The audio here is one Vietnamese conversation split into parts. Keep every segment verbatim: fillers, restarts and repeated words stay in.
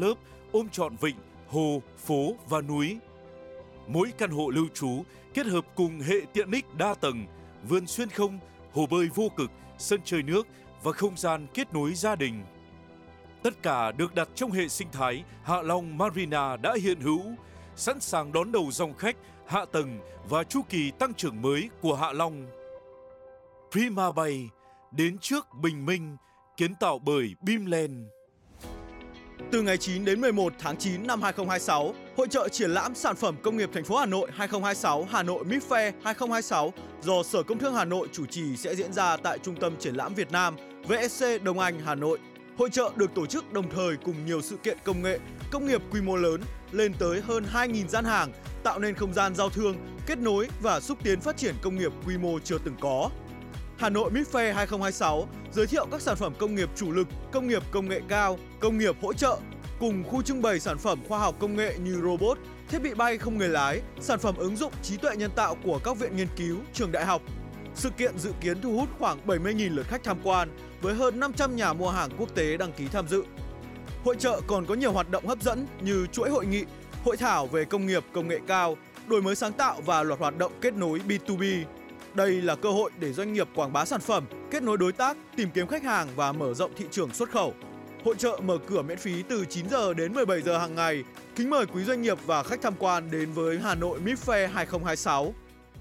lớp ôm trọn vịnh, hồ, phố và núi. Mỗi căn hộ lưu trú kết hợp cùng hệ tiện ích đa tầng, vườn xuyên không, hồ bơi vô cực, sân chơi nước và không gian kết nối gia đình. Tất cả được đặt trong hệ sinh thái Hạ Long Marina đã hiện hữu, sẵn sàng đón đầu dòng khách, hạ tầng và chu kỳ tăng trưởng mới của Hạ Long. Prima Bay, đến trước bình minh, kiến tạo bởi Bimland. Từ ngày chín đến mười một tháng chín năm hai không hai sáu, Hội chợ triển lãm sản phẩm công nghiệp thành phố Hà Nội hai không hai sáu Hà Nội Mid Fair hai không hai sáu do Sở Công Thương Hà Nội chủ trì sẽ diễn ra tại Trung tâm Triển lãm Việt Nam vê ét xê Đông Anh, Hà Nội. Hội chợ được tổ chức đồng thời cùng nhiều sự kiện công nghệ, công nghiệp quy mô lớn lên tới hơn hai nghìn gian hàng, tạo nên không gian giao thương, kết nối và xúc tiến phát triển công nghiệp quy mô chưa từng có. Hà Nội Mid Fair hai không hai sáu giới thiệu các sản phẩm công nghiệp chủ lực, công nghiệp công nghệ cao, công nghiệp hỗ trợ, cùng khu trưng bày sản phẩm khoa học công nghệ như robot, thiết bị bay không người lái, sản phẩm ứng dụng trí tuệ nhân tạo của các viện nghiên cứu, trường đại học. Sự kiện dự kiến thu hút khoảng bảy mươi nghìn lượt khách tham quan với hơn năm trăm nhà mua hàng quốc tế đăng ký tham dự. Hội chợ còn có nhiều hoạt động hấp dẫn như chuỗi hội nghị, hội thảo về công nghiệp công nghệ cao, đổi mới sáng tạo và loạt hoạt động kết nối bê hai bê. Đây là cơ hội để doanh nghiệp quảng bá sản phẩm, kết nối đối tác, tìm kiếm khách hàng và mở rộng thị trường xuất khẩu. Hội chợ mở cửa miễn phí từ chín giờ đến mười bảy giờ hàng ngày. Kính mời quý doanh nghiệp và khách tham quan đến với Hà Nội Mid Fair hai không hai sáu.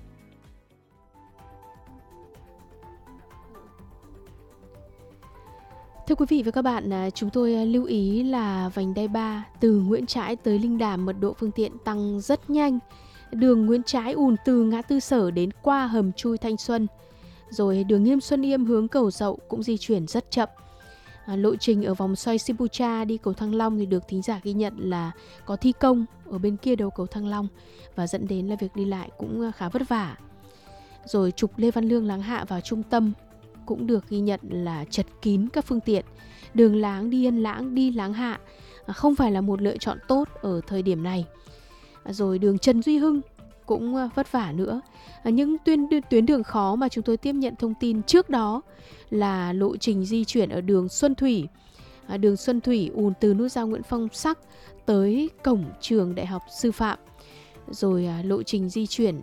Thưa quý vị và các bạn, chúng tôi lưu ý là vành đai ba từ Nguyễn Trãi tới Linh Đàm mật độ phương tiện tăng rất nhanh. Đường Nguyễn Trãi ùn từ ngã tư Sở đến qua hầm chui Thanh Xuân. Rồi đường Nghiêm Xuân Yêm hướng Cầu Dậu cũng di chuyển rất chậm. À, lộ trình ở vòng xoay Sipucha đi cầu Thăng Long thì được thính giả ghi nhận là có thi công ở bên kia đầu cầu Thăng Long và dẫn đến là việc đi lại cũng khá vất vả. Rồi trục Lê Văn Lương Láng Hạ vào trung tâm cũng được ghi nhận là chật kín các phương tiện. Đường Láng đi Yên Lãng đi Láng Hạ à, không phải là một lựa chọn tốt ở thời điểm này. À, rồi đường Trần Duy Hưng cũng vất vả nữa. À, những tuyến, tuyến đường khó mà chúng tôi tiếp nhận thông tin trước đó là lộ trình di chuyển ở đường Xuân Thủy. À, đường Xuân Thủy ùn từ nút giao Nguyễn Phong Sắc tới cổng trường Đại học Sư phạm. Rồi à, lộ trình di chuyển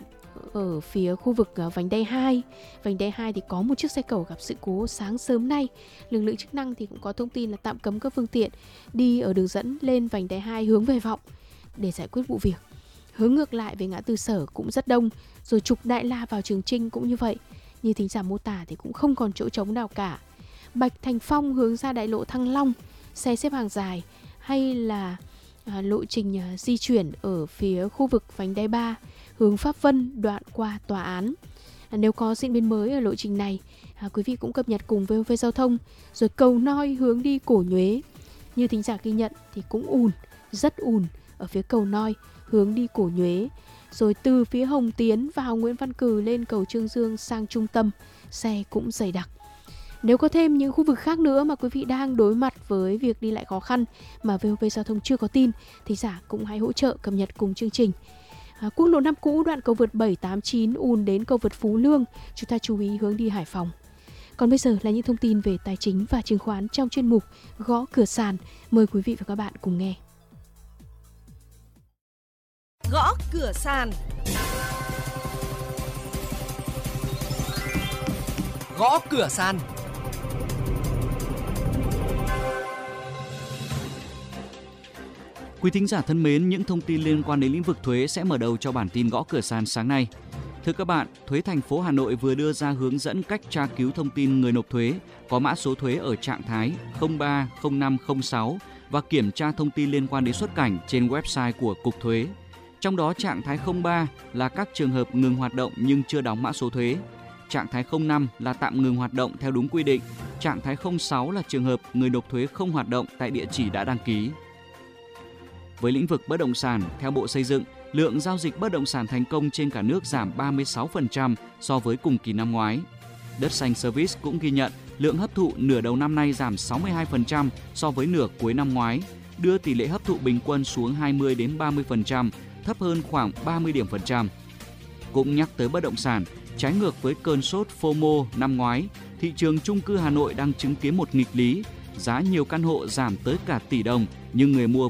ở phía khu vực à, vành đai hai. Vành đai hai thì có một chiếc xe cẩu gặp sự cố sáng sớm nay. Lực lượng chức năng thì cũng có thông tin là tạm cấm các phương tiện đi ở đường dẫn lên vành đai hai hướng về Vọng để giải quyết vụ việc. Hướng ngược lại về ngã tư Sở cũng rất đông. Rồi trục Đại La vào Trường Chinh cũng như vậy. Như thính giả mô tả thì cũng không còn chỗ trống nào cả. Bạch Thành Phong hướng ra đại lộ Thăng Long, xe xếp hàng dài. Hay là à, lộ trình à, di chuyển ở phía khu vực vành đai ba hướng Pháp Vân đoạn qua tòa án. À, nếu có diễn biến mới ở lộ trình này, à, quý vị cũng cập nhật cùng vê o vê Giao thông. Rồi cầu Noi hướng đi Cổ Nhuế, như thính giả ghi nhận thì cũng ùn, rất ùn ở phía cầu Noi hướng đi Cổ Nhuế. Rồi từ phía Hồng Tiến vào Nguyễn Văn Cừ lên cầu Trương Dương sang trung tâm, xe cũng dày đặc. Nếu có thêm những khu vực khác nữa mà quý vị đang đối mặt với việc đi lại khó khăn mà vê o vê Giao thông chưa có tin, thì giả cũng hãy hỗ trợ cập nhật cùng chương trình. À, quốc lộ năm cũ đoạn cầu vượt bảy tám chín ùn đến cầu vượt Phú Lương, chúng ta chú ý hướng đi Hải Phòng. Còn bây giờ là những thông tin về tài chính và chứng khoán trong chuyên mục Gõ Cửa Sàn. Mời quý vị và các bạn cùng nghe. Gõ cửa sàn. Gõ cửa sàn. Quý thính giả thân mến, những thông tin liên quan đến lĩnh vực thuế sẽ mở đầu cho bản tin Gõ Cửa Sàn sáng nay. Thưa các bạn, Thuế thành phố Hà Nội vừa đưa ra hướng dẫn cách tra cứu thông tin người nộp thuế có mã số thuế ở trạng thái không ba không năm không sáu và kiểm tra thông tin liên quan đến xuất cảnh trên website của Cục Thuế. Trong đó trạng thái không ba là các trường hợp ngừng hoạt động nhưng chưa đóng mã số thuế. Trạng thái không năm là tạm ngừng hoạt động theo đúng quy định. Trạng thái không sáu là trường hợp người nộp thuế không hoạt động tại địa chỉ đã đăng ký. Với lĩnh vực bất động sản, theo Bộ Xây dựng, lượng giao dịch bất động sản thành công trên cả nước giảm ba mươi sáu phần trăm so với cùng kỳ năm ngoái. Đất xanh Service cũng ghi nhận lượng hấp thụ nửa đầu năm nay giảm sáu mươi hai phần trăm so với nửa cuối năm ngoái, đưa tỷ lệ hấp thụ bình quân xuống hai mươi đến ba mươi phần trăm, thấp hơn khoảng ba mươi điểm phần trăm. Cũng nhắc tới bất động sản, trái ngược với cơn sốt FOMO năm ngoái, thị trường chung cư Hà Nội đang chứng kiến một nghịch lý, giá nhiều căn hộ giảm tới cả tỷ đồng nhưng người mua